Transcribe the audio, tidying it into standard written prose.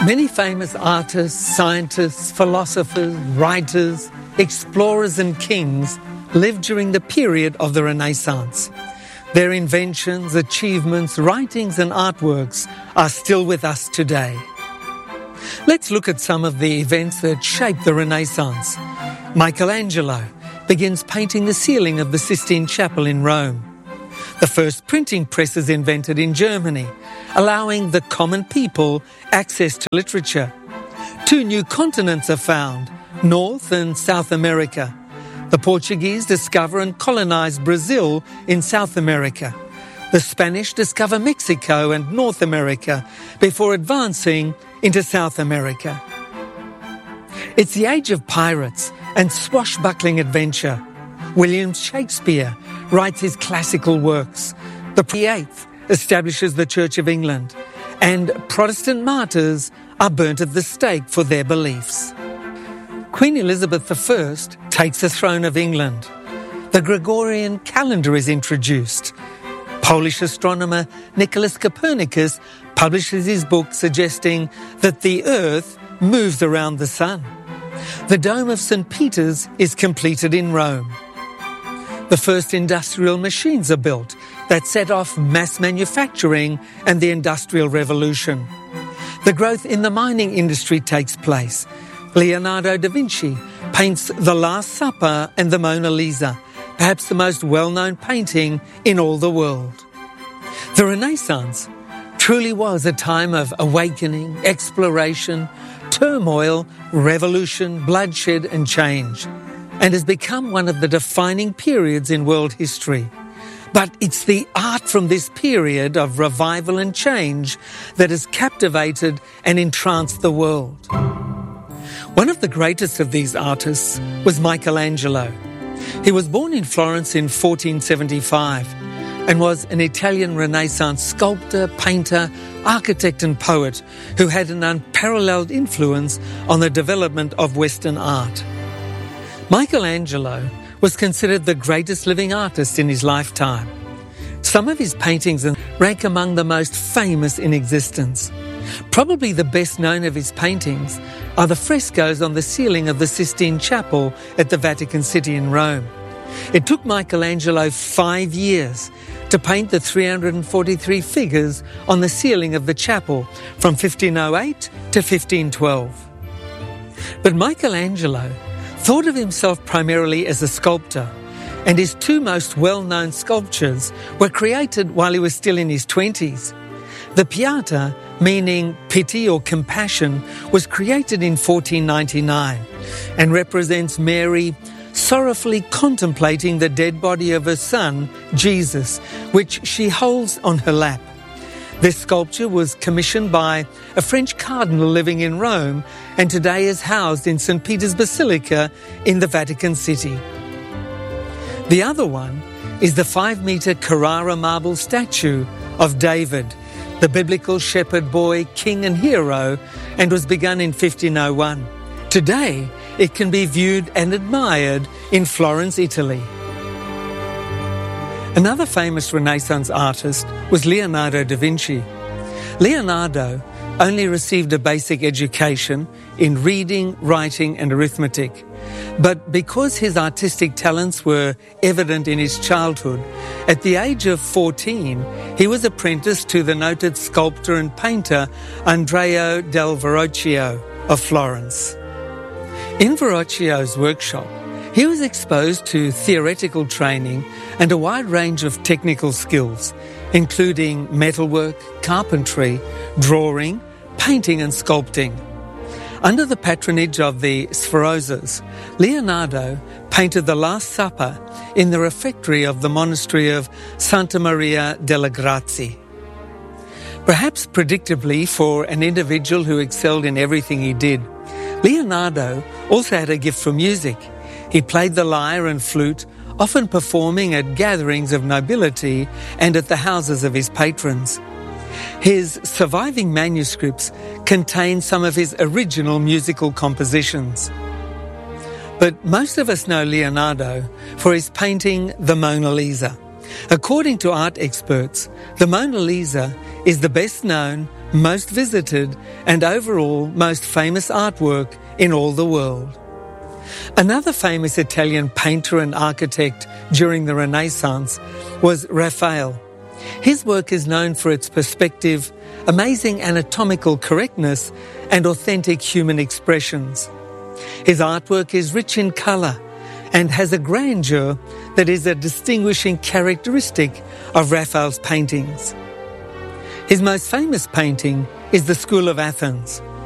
Many famous artists, scientists, philosophers, writers, explorers and kings lived during the period of the Renaissance. Their inventions, achievements, writings and artworks are still with us today. Let's look at some of the events that shaped the Renaissance. Michelangelo begins painting the ceiling of the Sistine Chapel in Rome. The first printing press is invented in Germany, allowing the common people access to literature. 2 new continents are found, North and South America. The Portuguese discover and colonize Brazil in South America. The Spanish discover Mexico and North America before advancing into South America. It's the age of pirates and swashbuckling adventure. William Shakespeare writes his classical works. The VIII establishes the Church of England, and Protestant martyrs are burnt at the stake for their beliefs. Queen Elizabeth I takes the throne of England. The Gregorian calendar is introduced. Polish astronomer Nicholas Copernicus publishes his book suggesting that the Earth moves around the sun. The Dome of St. Peter's is completed in Rome. The first industrial machines are built that set off mass manufacturing and the Industrial Revolution. The growth in the mining industry takes place. Leonardo da Vinci paints The Last Supper and the Mona Lisa, perhaps the most well-known painting in all the world. The Renaissance truly was a time of awakening, exploration, turmoil, revolution, bloodshed and change, and has become one of the defining periods in world history. But it's the art from this period of revival and change that has captivated and entranced the world. One of the greatest of these artists was Michelangelo. He was born in Florence in 1475 and was an Italian Renaissance sculptor, painter, architect and poet who had an unparalleled influence on the development of Western art. Michelangelo was considered the greatest living artist in his lifetime. Some of his paintings rank among the most famous in existence. Probably the best known of his paintings are the frescoes on the ceiling of the Sistine Chapel at the Vatican City in Rome. It took Michelangelo 5 years to paint the 343 figures on the ceiling of the chapel from 1508 to 1512. But Michelangelo thought of himself primarily as a sculptor, and his 2 most well-known sculptures were created while he was still in his 20s. The Pietà, meaning pity or compassion, was created in 1499 and represents Mary sorrowfully contemplating the dead body of her son, Jesus, which she holds on her lap. This sculpture was commissioned by a French cardinal living in Rome and today is housed in St. Peter's Basilica in the Vatican City. The other one is the 5-meter Carrara marble statue of David, the biblical shepherd boy, king and hero, and was begun in 1501. Today, it can be viewed and admired in Florence, Italy. Another famous Renaissance artist was Leonardo da Vinci. Leonardo only received a basic education in reading, writing and arithmetic. But because his artistic talents were evident in his childhood, at the age of 14, he was apprenticed to the noted sculptor and painter Andrea del Verrocchio of Florence. In Verrocchio's workshop, he was exposed to theoretical training and a wide range of technical skills, including metalwork, carpentry, drawing, painting and sculpting. Under the patronage of the Sforzas, Leonardo painted The Last Supper in the refectory of the monastery of Santa Maria delle Grazie. Perhaps predictably for an individual who excelled in everything he did, Leonardo also had a gift for music. He played the lyre and flute, often performing at gatherings of nobility and at the houses of his patrons. His surviving manuscripts contain some of his original musical compositions. But most of us know Leonardo for his painting The Mona Lisa. According to art experts, the Mona Lisa is the best known, most visited, and overall most famous artwork in all the world. Another famous Italian painter and architect during the Renaissance was Raphael. His work is known for its perspective, amazing anatomical correctness, and authentic human expressions. His artwork is rich in colour and has a grandeur that is a distinguishing characteristic of Raphael's paintings. His most famous painting is the School of Athens.